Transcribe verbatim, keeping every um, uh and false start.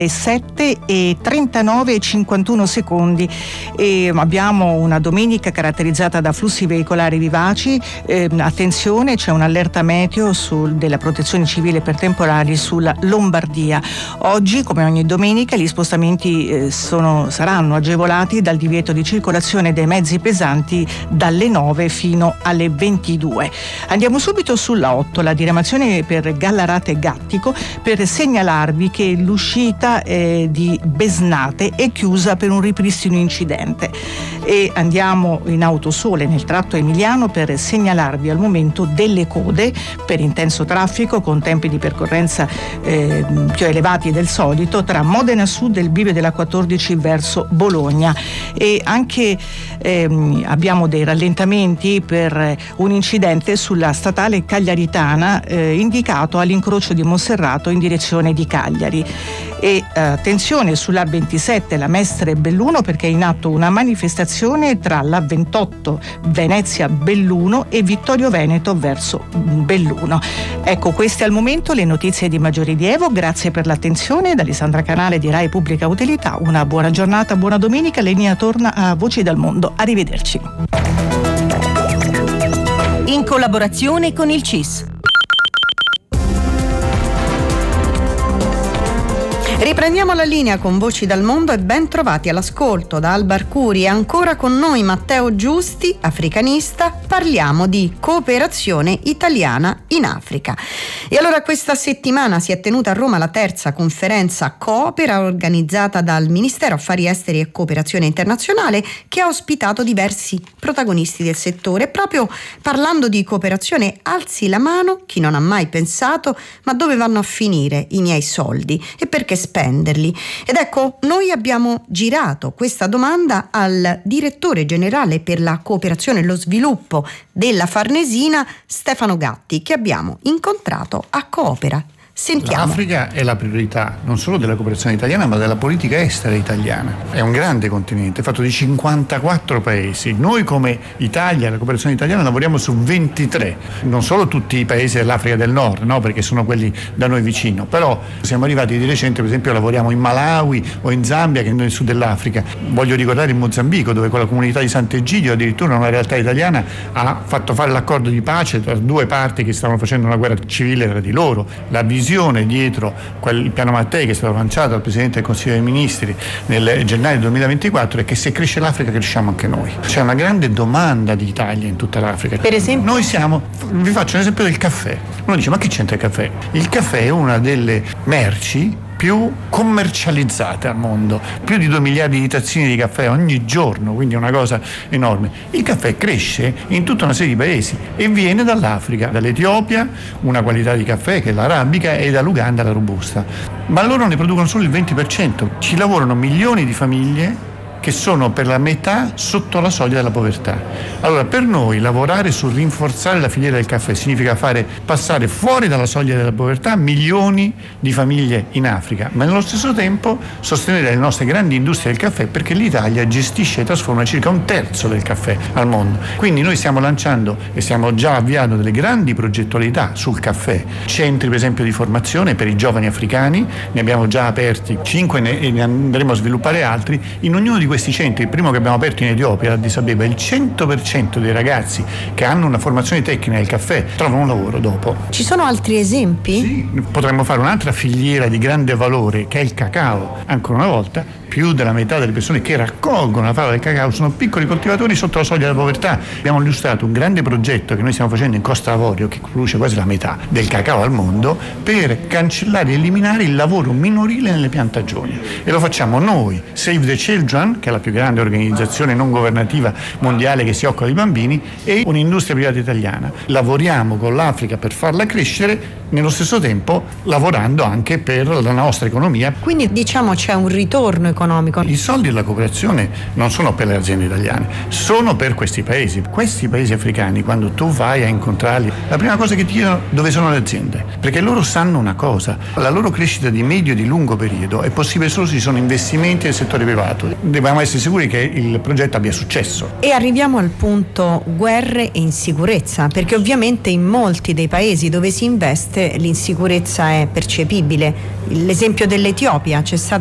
sette e trentanove e cinquantuno secondi e abbiamo una domenica caratterizzata da flussi veicolari vivaci. Eh, attenzione, c'è un'allerta meteo sul, della protezione civile per temporali sulla Lombardia. Oggi, come ogni domenica, gli spostamenti eh, sono, saranno agevolati dal divieto di circolazione dei mezzi pesanti dalle nove fino alle ventidue. Andiamo subito sulla otto, la diramazione per Gallarate Gattico, per segnalarvi che l'uscita Eh, di Besnate è chiusa per un ripristino incidente. E andiamo in Autosole nel tratto emiliano per segnalarvi al momento delle code per intenso traffico con tempi di percorrenza eh, più elevati del solito tra Modena Sud e il bivio della quattordici verso Bologna. E anche ehm, abbiamo dei rallentamenti per un incidente sulla statale Cagliaritana eh, indicato all'incrocio di Monserrato in direzione di Cagliari. E eh, attenzione sulla ventisette, la Mestre Belluno, perché è in atto una manifestazione tra la ventotto Venezia Belluno e Vittorio Veneto verso Belluno. Ecco, queste al momento le notizie di maggior rilievo. Grazie per l'attenzione. Da Alessandra Canale di Rai Pubblica Utilità, una buona giornata, buona domenica. Linea torna a Voci dal Mondo. Arrivederci. In collaborazione con il C I S. Riprendiamo la linea con Voci dal Mondo e ben trovati all'ascolto da Alba Arcuri e ancora con noi Matteo Giusti, africanista. Parliamo di cooperazione italiana in Africa. E allora questa settimana si è tenuta a Roma la terza conferenza Coopera organizzata dal Ministero Affari Esteri e Cooperazione Internazionale, che ha ospitato diversi protagonisti del settore. Proprio parlando di cooperazione, alzi la mano chi non ha mai pensato: ma dove vanno a finire i miei soldi e perché spenderli? Ed ecco, noi abbiamo girato questa domanda al direttore generale per la cooperazione e lo sviluppo della Farnesina, Stefano Gatti, che abbiamo incontrato a Coopera. Sentiamo. L'Africa è la priorità non solo della cooperazione italiana, ma della politica estera italiana. È un grande continente fatto di cinquantaquattro paesi. Noi come Italia, la cooperazione italiana, lavoriamo su ventitré, non solo tutti i paesi dell'Africa del Nord, no? Perché sono quelli da noi vicino, però siamo arrivati di recente, per esempio lavoriamo in Malawi o in Zambia, che è nel sud dell'Africa. Voglio ricordare in Mozambico, dove con la comunità di Sant'Egidio addirittura una realtà italiana ha fatto fare l'accordo di pace tra due parti che stavano facendo una guerra civile tra di loro. La visione dietro quel piano Mattei che è stato lanciato dal Presidente del Consiglio dei Ministri nel gennaio duemilaventiquattro è che se cresce l'Africa cresciamo anche noi. C'è una grande domanda di Italia in tutta l'Africa. Per esempio? Noi siamo, vi faccio un esempio del caffè. Uno dice: ma che c'entra il caffè? Il caffè è una delle merci più commercializzate al mondo, più di due miliardi di tazzine di caffè ogni giorno, quindi è una cosa enorme. Il caffè cresce in tutta una serie di paesi e viene dall'Africa, dall'Etiopia una qualità di caffè che è l'arabica e dall'Uganda la robusta, ma loro ne producono solo il venti per cento. Ci lavorano milioni di famiglie che sono per la metà sotto la soglia della povertà. Allora, per noi lavorare sul rinforzare la filiera del caffè significa fare passare fuori dalla soglia della povertà milioni di famiglie in Africa, ma nello stesso tempo sostenere le nostre grandi industrie del caffè, perché l'Italia gestisce e trasforma circa un terzo del caffè al mondo. Quindi noi stiamo lanciando e stiamo già avviando delle grandi progettualità sul caffè, centri per esempio di formazione per i giovani africani, ne abbiamo già aperti cinque e ne andremo a sviluppare altri. In ognuno di questi centri, il primo che abbiamo aperto in Etiopia, Addis Abeba, il cento per cento dei ragazzi che hanno una formazione tecnica nel caffè trovano un lavoro dopo. Ci sono altri esempi? Sì, potremmo fare un'altra filiera di grande valore che è il cacao. Ancora una volta, più della metà delle persone che raccolgono la fava del cacao sono piccoli coltivatori sotto la soglia della povertà. Abbiamo illustrato un grande progetto che noi stiamo facendo in Costa d'Avorio, che produce quasi la metà del cacao al mondo, per cancellare e eliminare il lavoro minorile nelle piantagioni. E lo facciamo noi, Save the Children, che è la più grande organizzazione non governativa mondiale che si occupa di bambini, e un'industria privata italiana. Lavoriamo con l'Africa per farla crescere, nello stesso tempo lavorando anche per la nostra economia. Quindi diciamo c'è un ritorno economico. I soldi della cooperazione non sono per le aziende italiane, sono per questi paesi. Questi paesi africani, quando tu vai a incontrarli, la prima cosa che ti chiedono: dove sono le aziende? Perché loro sanno una cosa: la loro crescita di medio e di lungo periodo è possibile solo se ci sono investimenti del settore privato. Dobbiamo essere sicuri che il progetto abbia successo. E arriviamo al punto guerre e insicurezza, perché ovviamente in molti dei paesi dove si investe ovviamente l'insicurezza è percepibile. L'esempio dell'Etiopia, c'è stata